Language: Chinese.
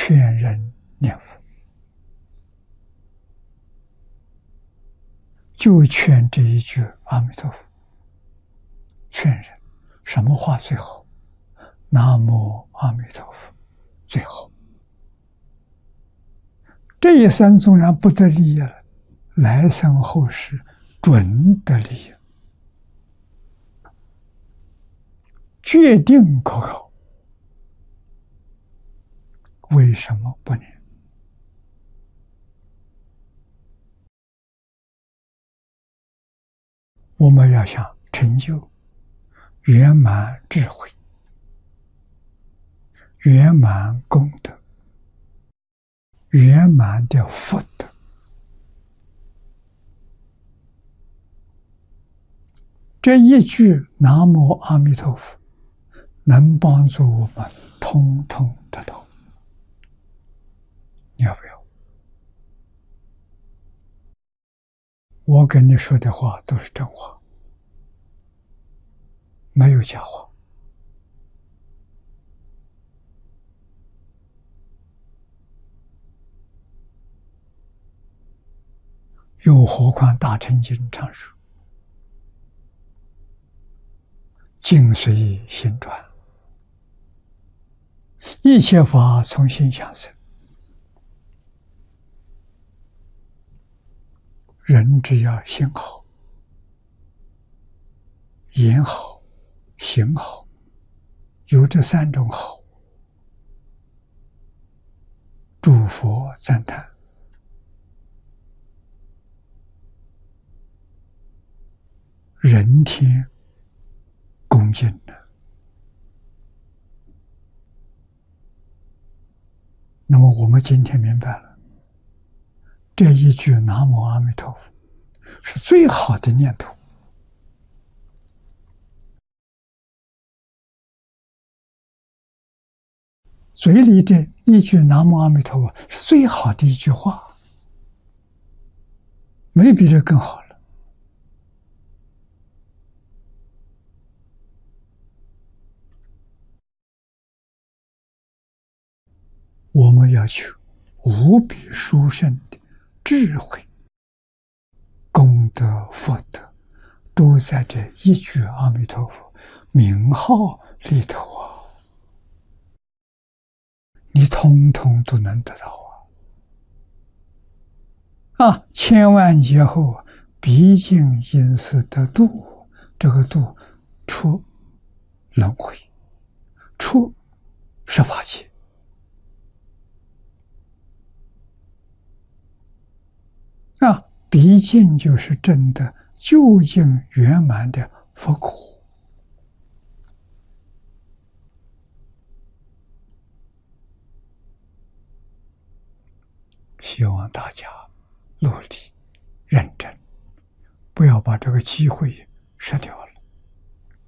劝人念佛，就劝这一句阿弥陀佛。劝人什么话最好？南无阿弥陀佛最好。这一生纵然不得利益了，来生后世准得利益，决定可靠。为什么不念？我们要想成就圆满智慧、圆满功德、圆满的福德，这一句南无阿弥陀佛能帮助我们通通得到。你要不要？我跟你说的话都是真话，没有假话。又何况大乘经常说境随心转，一切法从心想生。人只要心好、言好、行好，有这三种好，诸佛赞叹，人天恭敬的。那么我们今天明白了，这一句南无阿弥陀佛是最好的念头。嘴里这一句南无阿弥陀佛是最好的一句话，没比这更好了。我们要求无比殊胜的智慧、功德、福德，都在这一句阿弥陀佛名号里头啊！你通通都能得到啊！千万劫后，毕竟因是得度，这个度出轮回，出十法界。毕竟就是真的究竟圆满的佛果。希望大家努力认真，不要把这个机会失掉了。